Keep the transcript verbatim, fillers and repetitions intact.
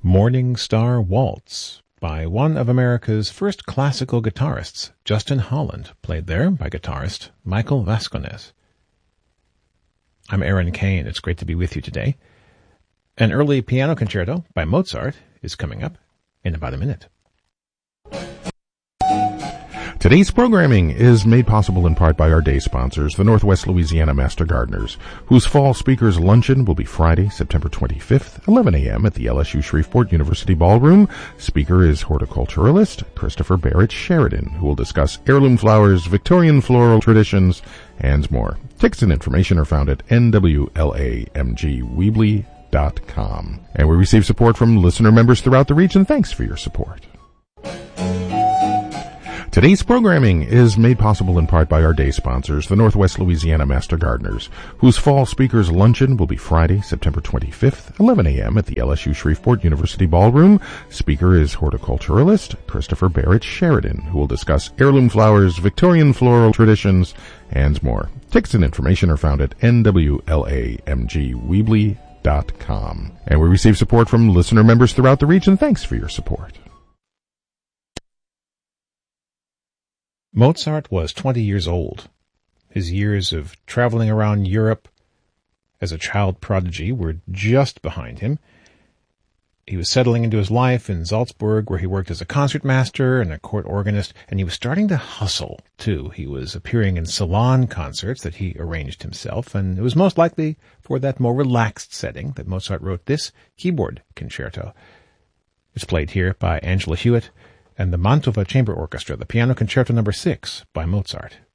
Morning Star Waltz by one of America's first classical guitarists, Justin Holland, played there by guitarist Michael Vasconez. I'm Aaron Kane. It's great to be with you today. An early piano concerto by Mozart is coming up in about a minute. Today's programming is made possible in part by our day sponsors, the Northwest Louisiana Master Gardeners, whose Fall Speakers Luncheon will be Friday, September twenty-fifth, eleven a.m. at the L S U Shreveport University Ballroom. Speaker is horticulturalist Christopher Barrett Sheridan, who will discuss heirloom flowers, Victorian floral traditions, and more. Tickets and information are found at N W L A M G Weebly dot com. And we receive support from listener members throughout the region. Thanks for your support. Today's programming is made possible in part by our day sponsors, the Northwest Louisiana Master Gardeners, whose Fall Speakers Luncheon will be Friday, September twenty-fifth, eleven a.m. at the L S U Shreveport University Ballroom. Speaker is horticulturalist Christopher Barrett Sheridan, who will discuss heirloom flowers, Victorian floral traditions, and more. Tickets and information are found at N W L A M G Weebly dot com. And we receive support from listener members throughout the region. Thanks for your support. Mozart was twenty years old. His years of traveling around Europe as a child prodigy were just behind him. He was settling into his life in Salzburg, where he worked as a concertmaster and a court organist, and he was starting to hustle, too. He was appearing in salon concerts that he arranged himself, and it was most likely for that more relaxed setting that Mozart wrote this keyboard concerto. It's played here by Angela Hewitt and the Mantova Chamber Orchestra, the Piano Concerto number six by Mozart.